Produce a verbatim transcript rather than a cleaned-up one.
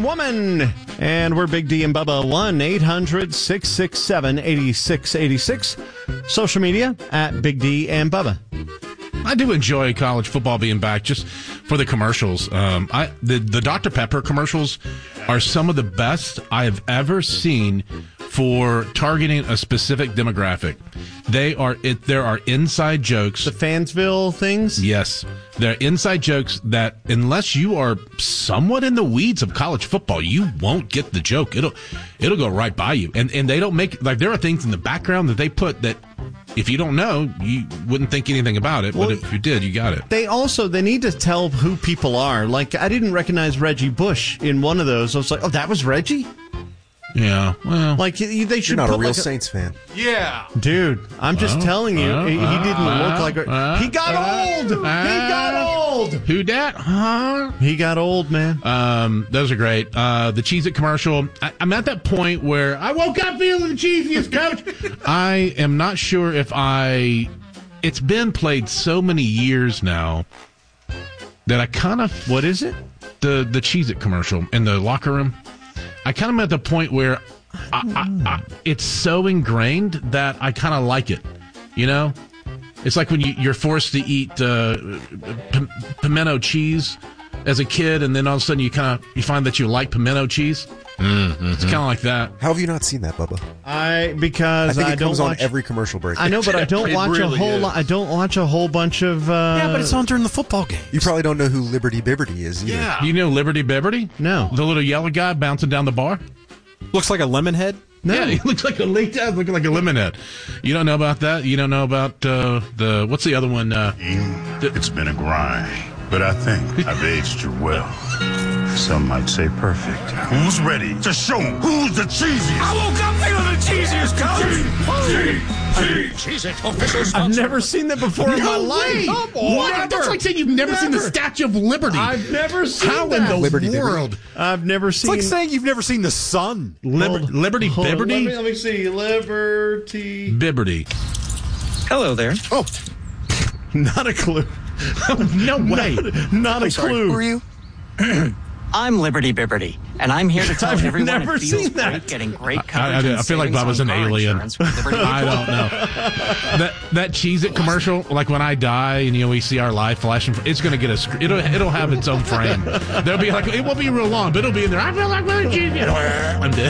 Man, Woman. And we're Big D and Bubba. one eight hundred six six seven eight six eight six. Social media at Big D and Bubba. I do enjoy college football being back just for the commercials. Um, I the, the Doctor Pepper commercials are some of the best I have ever seen for targeting a specific demographic. They are it. There are inside jokes. The Fansville things? Yes. They're inside jokes that unless you are somewhat in the weeds of college football, you won't get the joke. It'll it'll go right by you. And and they don't make, like, there are things in the background that they put that if you don't know, you wouldn't think anything about it. Well, but if you did, you got it. They also, they need to tell who people are. Like, I didn't recognize Reggie Bush in one of those. I was like, oh, that was Reggie? Yeah, well, like they should. You're not put a real like Saints fan. Yeah, dude. I'm just well, telling you, well, he, he didn't well, look like. A, well, he got well, old. well, he got old. Who dat? Huh? He got old, man. Um, those are great. Uh, the Cheez-It commercial. I, I'm at that point where I woke up feeling the cheesiest, coach. I am not sure if I. It's been played so many years now that I kind of. What is it? The the Cheez-It commercial in the locker room. I kind of am at the point where I, I, I, it's so ingrained that I kind of like it. You know, it's like when you, you're forced to eat uh, p- pimento cheese as a kid, and then all of a sudden you kind of you find that you like pimento cheese. Mm-hmm. It's kind of like that. How have you not seen that, Bubba? I because I think it I don't comes watch on every commercial break. I know, but I don't watch really a whole is. lot. I don't watch a whole bunch of. Uh, Yeah, but it's on during the football game. You probably don't know who Liberty Bibberty is either. Yeah, you know Liberty Bibberty? No, the little yellow guy bouncing down the bar. Looks like a lemon head. No. Yeah, he looks like a late dad, looking like a lemon head. You don't know about that? You don't know about uh, the what's the other one? Uh, It's been a grind, but I think I've aged you well. Some might say perfect. Who's ready to show 'em who's the cheesiest? I woke up feeling the cheesiest, coach. Cheez-It official sponsor. I've never seen that before in my life. Come on. What? Never. That's like saying you've never, never seen the Statue of Liberty. I've never seen How that. in the Liberty world? I've never It's seen. like saying you've never seen the sun. Liber- Hold- Liberty hold on, Bibberty? Let me, let me see. Liberty. Bibberty. Hello there. Oh, not a clue. No way. Not, not a Sorry, clue. who are you? I'm Liberty Bibberty, and I'm here to tell I've everyone never it feels seen that. great getting great I, coverage. I, I and feel like savings Bubba's on an car alien. insurance with Liberty I don't know. That that Cheez-It commercial, like when I die and you know we see our life flashing, it's going to get a sc- it'll it'll have its own frame. There'll be like it won't be real long, but it'll be in there. I feel like we're Cheez-It. I'm dead.